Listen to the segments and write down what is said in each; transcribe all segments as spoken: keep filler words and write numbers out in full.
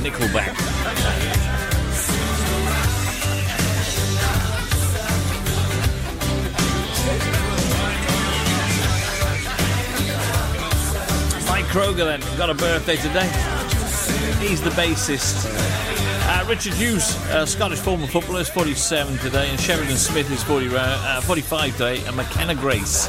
Nickelback. Mike Kroger then got a birthday today. He's the bassist. Uh, Richard Hughes, uh, Scottish former footballer, is forty-seven today, and Sheridan Smith is forty, uh, forty-five today, and McKenna Grace,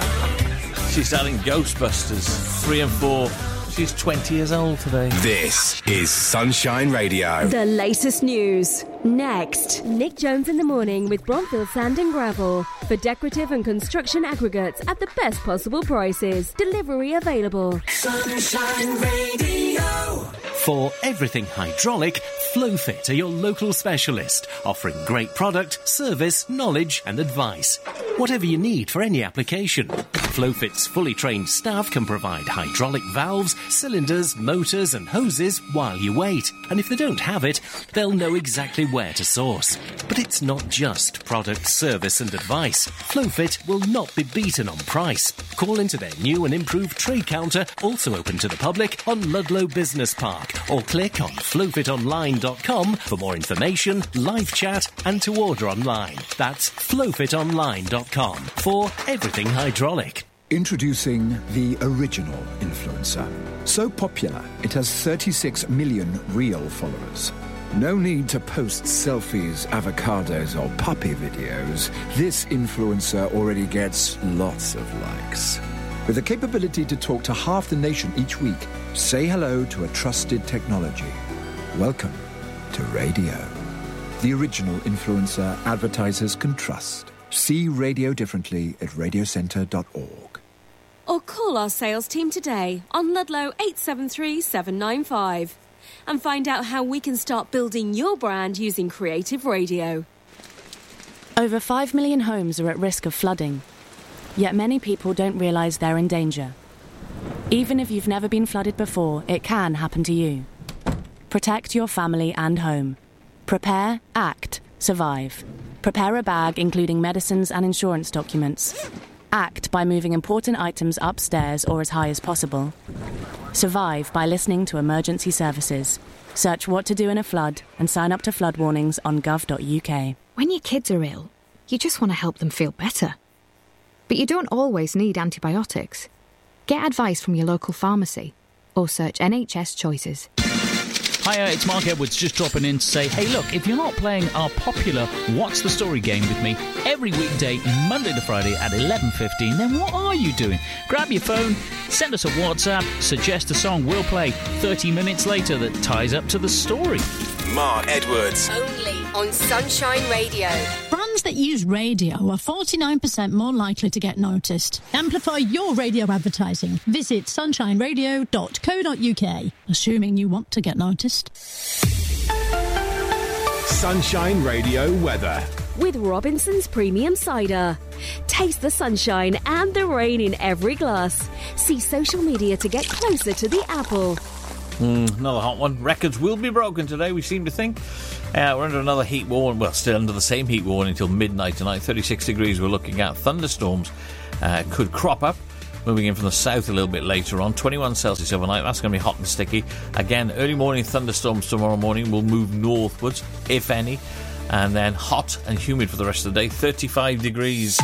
she's starring Ghostbusters three and four. She's twenty years old today. This is Sunshine Radio. The latest news. Next. Nick Jones in the morning with Bronfield Sand and Gravel. For decorative and construction aggregates at the best possible prices. Delivery available. Sunshine Radio. For everything hydraulic, Flowfit are your local specialist, offering great product, service, knowledge and advice. Whatever you need for any application. Flowfit's fully trained staff can provide hydraulic valves, cylinders, motors and hoses while you wait. And if they don't have it, they'll know exactly where to source. But it's not just product, service and advice. Flowfit will not be beaten on price. Call into their new and improved trade counter, also open to the public, on Ludlow Business Park, or click on flowfit online dot com for more information, live chat and to order online. That's flowfit online dot com for everything hydraulic. Introducing the original influencer. So popular, it has thirty-six million real followers. No need to post selfies, avocados or puppy videos. This influencer already gets lots of likes. With the capability to talk to half the nation each week, say hello to a trusted technology. Welcome to radio. The original influencer advertisers can trust. See radio differently at radio centre dot org. Or call our sales team today on Ludlow eight seven three seven nine five and find out how we can start building your brand using creative radio. Over five million homes are at risk of flooding, yet many people don't realise they're in danger. Even if you've never been flooded before, it can happen to you. Protect your family and home. Prepare, act, survive. Prepare a bag including medicines and insurance documents. Act by moving important items upstairs or as high as possible. Survive by listening to emergency services. Search what to do in a flood and sign up to flood warnings on gov dot u k. When your kids are ill, you just want to help them feel better. But you don't always need antibiotics. Get advice from your local pharmacy or search N H S Choices. Hiya, it's Mark Edwards just dropping in to say, hey look, if you're not playing our popular What's the Story game with me every weekday, Monday to Friday at eleven fifteen, then what are you doing? Grab your phone, send us a WhatsApp, suggest a song we'll play thirty minutes later that ties up to the story. Mark Edwards. Only on Sunshine Radio. Brands that use radio are forty-nine percent more likely to get noticed. Amplify your radio advertising. Visit sunshine radio dot co dot u k, assuming you want to get noticed. Sunshine Radio weather. With Robinson's Premium Cider. Taste the sunshine and the rain in every glass. See social media to get closer to the apple. Mm, another hot one. Records will be broken today, we seem to think. Uh, we're under another heat warning. Well, still under the same heat warning until midnight tonight. thirty-six degrees we're looking at. Thunderstorms uh, could crop up. Moving in from the south a little bit later on. twenty-one Celsius overnight. That's going to be hot and sticky. Again, early morning thunderstorms tomorrow morning will move northwards, if any. And then hot and humid for the rest of the day. thirty-five degrees.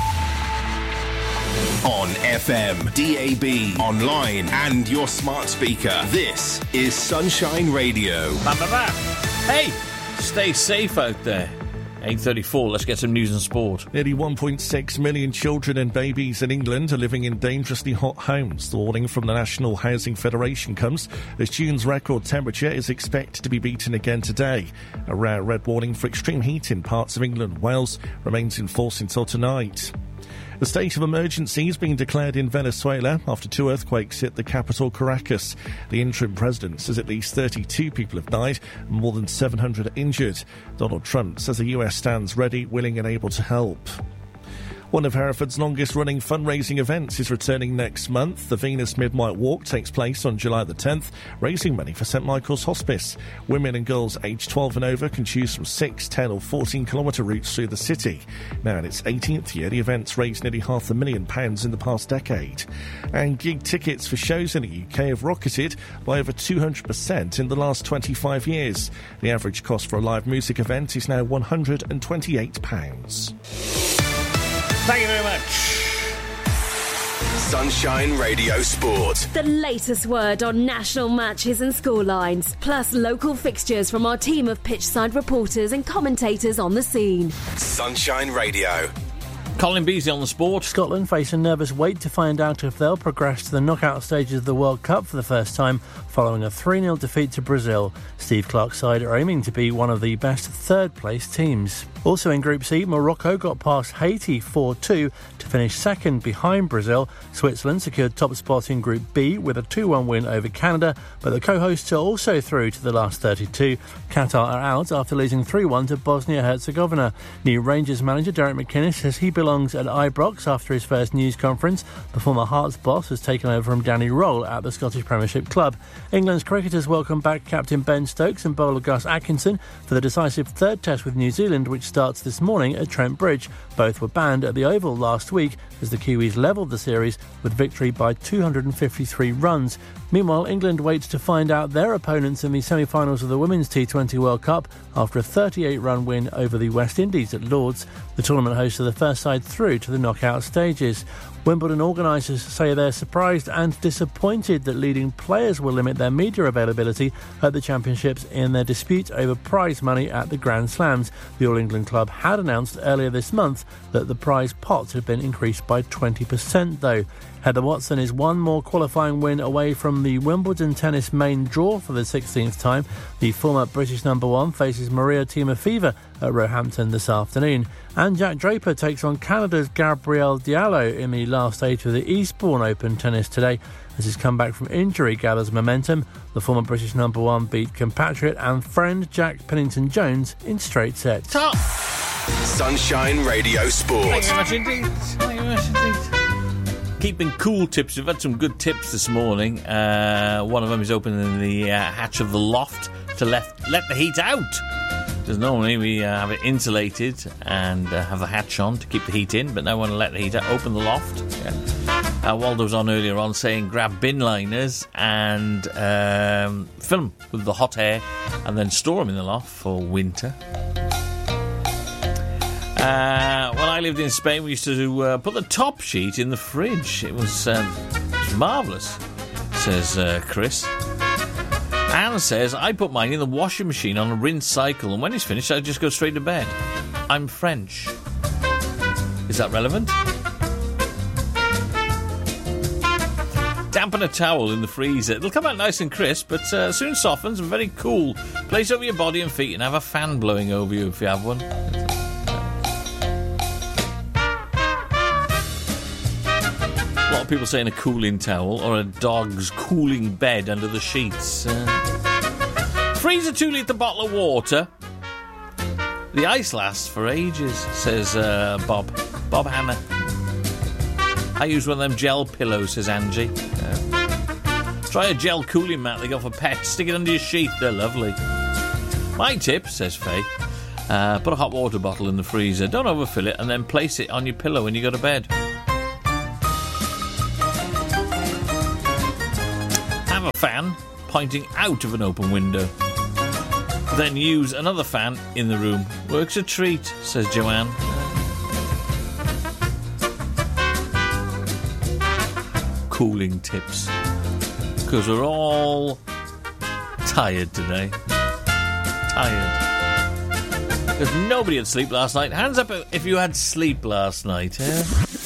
On F M, D A B, online and your smart speaker. This is Sunshine Radio. Ba, ba, ba. Hey, stay safe out there. eight thirty-four, let's get some news and sport. Nearly one point six million children and babies in England are living in dangerously hot homes. The warning from the National Housing Federation comes as June's record temperature is expected to be beaten again today. A rare red warning for extreme heat in parts of England and Wales remains in force until tonight. The state of emergency has been declared in Venezuela after two earthquakes hit the capital, Caracas. The interim president says at least thirty-two people have died and more than seven hundred are injured. Donald Trump says the U S stands ready, willing and able to help. One of Hereford's longest-running fundraising events is returning next month. The Venus Midnight Walk takes place on July the tenth, raising money for St Michael's Hospice. Women and girls aged twelve and over can choose from six, ten or fourteen kilometre routes through the city. Now in its eighteenth year, the event's raised nearly half a million pounds in the past decade. And gig tickets for shows in the U K have rocketed by over two hundred percent in the last twenty-five years. The average cost for a live music event is now one hundred twenty-eight pounds. Thank you very much. Sunshine Radio Sport. The latest word on national matches and scorelines, plus local fixtures from our team of pitchside reporters and commentators on the scene. Sunshine Radio. Colin Beasley on the sport. Scotland face a nervous wait to find out if they'll progress to the knockout stages of the World Cup for the first time following a three nil defeat to Brazil. Steve Clarke's side are aiming to be one of the best third-place teams. Also in Group C, Morocco got past Haiti four two to finish second behind Brazil. Switzerland secured top spot in Group B with a two one win over Canada, but the co-hosts are also through to the last thirty-two. Qatar are out after losing three one to Bosnia-Herzegovina. New Rangers manager Derek McInnes says he belongs at Ibrox after his first news conference. The former Hearts boss has taken over from Danny Roll at the Scottish Premiership club. England's cricketers welcome back captain Ben Stokes and bowler Gus Atkinson for the decisive third test with New Zealand, which starts this morning at Trent Bridge. Both were banned at the Oval last week as the Kiwis levelled the series with victory by two hundred fifty-three runs. Meanwhile, England waits to find out their opponents in the semi-finals of the Women's T twenty World Cup after a thirty-eight run win over the West Indies at Lord's. The tournament hosts are the first side through to the knockout stages. Wimbledon organisers say they're surprised and disappointed that leading players will limit their media availability at the championships in their dispute over prize money at the Grand Slams. The All England club had announced earlier this month that the prize pot had been increased by twenty percent though. Heather Watson is one more qualifying win away from the Wimbledon tennis main draw for the sixteenth time. The former British number one faces Maria Timofeeva at Roehampton this afternoon. And Jack Draper takes on Canada's Gabrielle Diallo in the last stage of the Eastbourne Open tennis today. As his comeback from injury gathers momentum, the former British number one beat compatriot and friend Jack Pennington-Jones in straight sets. Top. Sunshine Radio Sport. Thank you very much indeed. Thank you very much indeed. Keeping cool tips. We've had some good tips this morning. Uh, one of them is opening the uh, hatch of the loft to let, let the heat out. Because normally we uh, have it insulated and uh, have the hatch on to keep the heat in, but now we want to let the heat out. Open the loft. Yeah. Uh, Waldo was on earlier on saying grab bin liners and um, fill them with the hot air and then store them in the loft for winter. Uh, when I lived in Spain, we used to uh, put the top sheet in the fridge. It was, um, it was marvellous, says uh, Chris. Anne says, I put mine in the washing machine on a rinse cycle, and when it's finished, I just go straight to bed. I'm French. Is that relevant? Dampen a towel in the freezer. It'll come out nice and crisp, but uh, soon softens and very cool. Place over your body and feet and have a fan blowing over you if you have one. A lot of people saying a cooling towel or a dog's cooling bed under the sheets. Uh, freeze a two litre bottle of water. The ice lasts for ages, says uh, Bob. Bob Hannah. I use one of them gel pillows, says Angie. Uh, try a gel cooling mat they got for pets. Stick it under your sheet. They're lovely. My tip, says Faye. Uh, put a hot water bottle in the freezer. Don't overfill it and then place it on your pillow when you go to bed. Have a fan pointing out of an open window. Then use another fan in the room. Works a treat, says Joanne. Cooling tips. Because we're all tired today. Tired. Because nobody had sleep last night. Hands up if you had sleep last night, eh?